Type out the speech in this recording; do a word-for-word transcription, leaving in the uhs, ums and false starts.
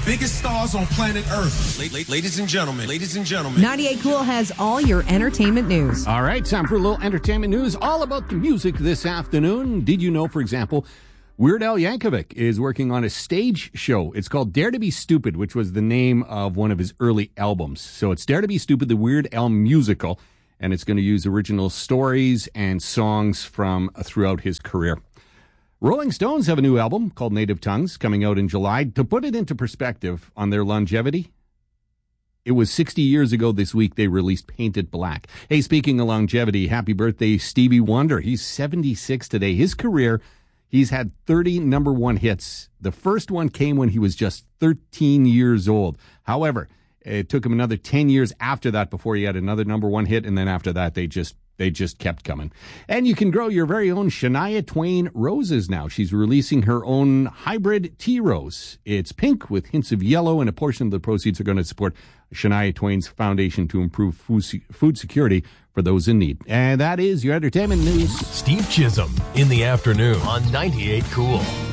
biggest stars on planet Earth. La- la- ladies and gentlemen, ladies and gentlemen. ninety-eight Cool has all your entertainment news. All right, time for a little entertainment news all about the music this afternoon. Did you know, for example, Weird Al Yankovic is working on a stage show. It's called Dare to be Stupid, which was the name of one of his early albums. So it's Dare to be Stupid, the Weird Al musical, and it's going to use original stories and songs from throughout his career. Rolling Stones have a new album called Native Tongues coming out in July. To put it into perspective on their longevity, it was sixty years ago this week they released Painted Black. Hey, speaking of longevity, happy birthday, Stevie Wonder. He's seventy-six today. His career, he's had thirty number one hits. The first one came when he was just thirteen years old. However, it took him another ten years after that before he had another number one hit, and then after that they just They just kept coming. And you can grow your very own Shania Twain roses now. She's releasing her own hybrid tea rose. It's pink with hints of yellow, and a portion of the proceeds are going to support Shania Twain's foundation to improve food security for those in need. And that is your entertainment news. Steve Chisholm in the afternoon on ninety-eight Cool.